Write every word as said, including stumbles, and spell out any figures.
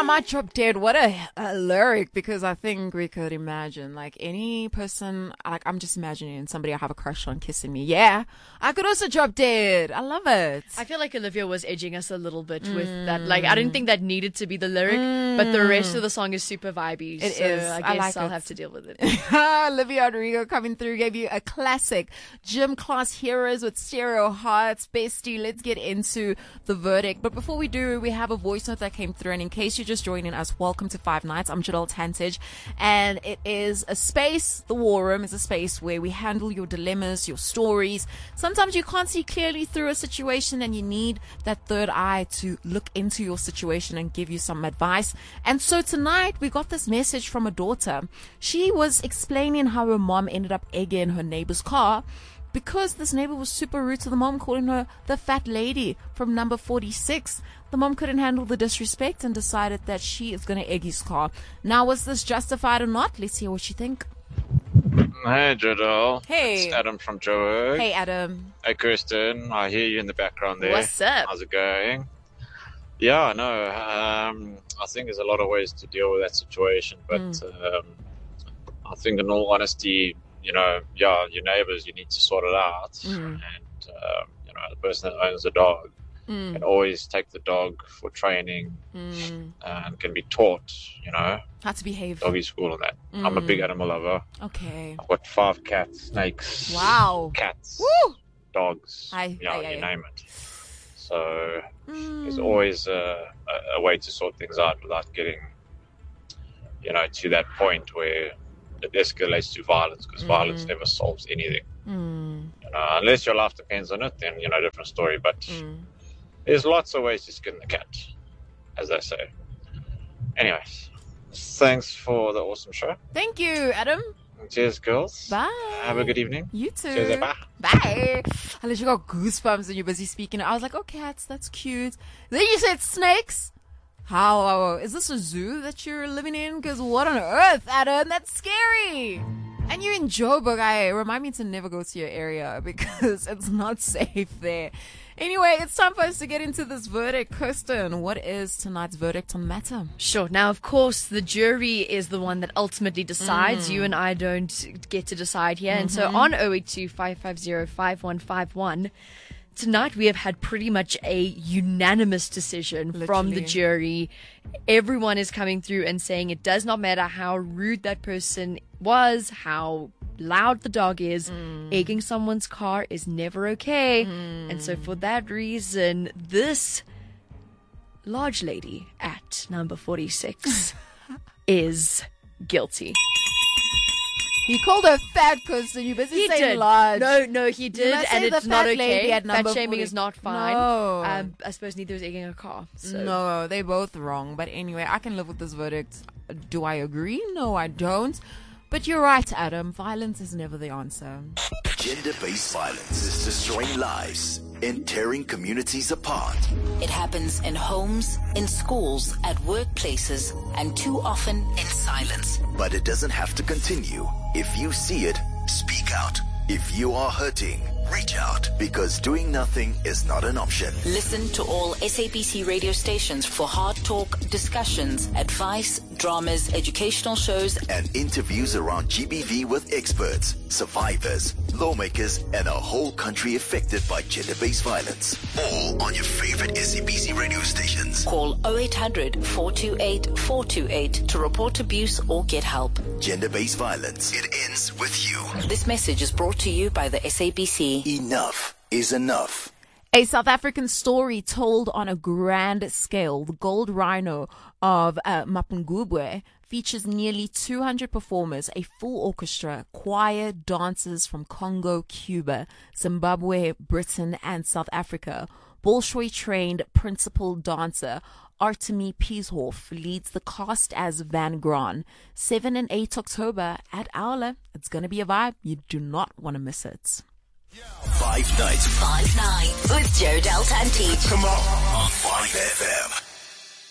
I might drop dead. What a, a lyric, because I think we could imagine, like, any person, like, I'm just imagining somebody I have a crush on kissing me. Yeah, I could also drop dead. I love it. I feel like Olivia was edging us a little bit with mm. that. Like, I didn't think that needed to be the lyric, mm. but the rest of the song is super vibey. It so is. I guess I like I'll it. have to deal with it. Olivia Rodrigo coming through, gave you a classic. Gym Class Heroes with Stereo Hearts. Bestie, let's get into the verdict. But before we do, we have a voice note that came through. And in case you're just joining us, welcome to Five Nights. I'm Jadal Tantage. And it is a space, the War Room is a space where we handle your dilemmas, your stories. Sometimes you can't see clearly through a situation and you need that third eye to look into your situation and give you some advice. And so tonight we got this message from a daughter. She was explaining how her mom ended up egging her neighbor's car because this neighbor was super rude to the mom, calling her the fat lady from number forty-six. The mom couldn't handle the disrespect and decided that she is going to egg his car. Now, was this justified or not? Let's hear what you think. Hey, Jadal. Hey. It's Adam from Joburg. Hey, Adam. Hey, Kirsten. I hear you in the background there. What's up? How's it going? Yeah, no, um, I think there's a lot of ways to deal with that situation, but mm. um, I think in all honesty, you know, yeah, your neighbors, you need to sort it out. Mm. And, um, you know, the person that owns the dog mm. can always take the dog for training mm. and can be taught, you know, how to behave. Doggy school and that. Mm. I'm a big animal lover. Okay. I've got five cats, snakes, wow, cats, woo! dogs, I, yeah, I, I, you I. name it. So mm. there's always a, a, a way to sort things out without getting, you know, to that point where it escalates to violence, because mm. violence never solves anything. Mm. You know, unless your life depends on it, then, you know, different story. But mm. there's lots of ways to skin the cat, as they say. Anyways, thanks for the awesome show. Thank you, Adam. Cheers, girls. Bye. Have a good evening. You too. Cheers, bye. Bye. I literally got goosebumps when you're busy speaking. I was like, oh, cats, that's cute. Then you said snakes. How? Is this a zoo that you're living in? Because what on earth, Adam? That's scary. And you're in Joburg. I remind me to never go to your area because it's not safe there. Anyway, it's time for us to get into this verdict. Kirsten, what is tonight's verdict on the matter? Sure. Now, of course, the jury is the one that ultimately decides. Mm. You and I don't get to decide here. Mm-hmm. And so on oh eight two, five five zero, five one five one, tonight we have had pretty much a unanimous decision Literally. from the jury. Everyone is coming through and saying it does not matter how rude that person was, how loud the dog is, mm. egging someone's car is never okay. Mm. And so for that reason, this large lady at number forty-six is guilty. He called her fat, Kirsten. You busy he saying did. large. No, no, he did, and it's not okay. Fat shaming forty. is not fine. No. Um, I suppose neither is egging a car. So. No, they're both wrong. But anyway, I can live with this verdict. Do I agree? No, I don't. But you're right, Adam. Violence is never the answer. Gender-based violence is destroying lives and tearing communities apart. It happens in homes, in schools, at workplaces, and too often in silence. But it doesn't have to continue. If you see it, speak out. If you are hurting, reach out, because doing nothing is not an option. Listen to all S A B C radio stations for hard talk, discussions, advice, dramas, educational shows, and interviews around G B V with experts, survivors, lawmakers, and a whole country affected by gender-based violence. All on your favorite S A B C radio stations. Call oh eight hundred, four two eight, four two eight to report abuse or get help. Gender-based violence. It ends with you. This message is brought to you by the S A B C. Enough is enough. A South African story told on a grand scale. The Gold Rhino of uh, Mapungubwe features nearly two hundred performers, a full orchestra, choir, dancers from Congo, Cuba, Zimbabwe, Britain, and South Africa. Bolshoi-trained principal dancer Artemi Pieshoff leads the cast as Van Graan. seventh and eighth October at Aula. It's going to be a vibe. You do not want to miss it. Five Nights. Five Nights with Jodel Tanti. Come on. On five F M.